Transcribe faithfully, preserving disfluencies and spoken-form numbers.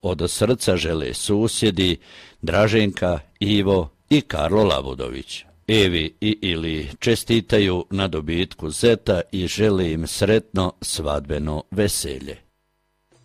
od srca žele susjedi Draženka, Ivo i Karlo Labudović. Evi i Ili čestitaju na dobitku zeta i žele im sretno svadbeno veselje.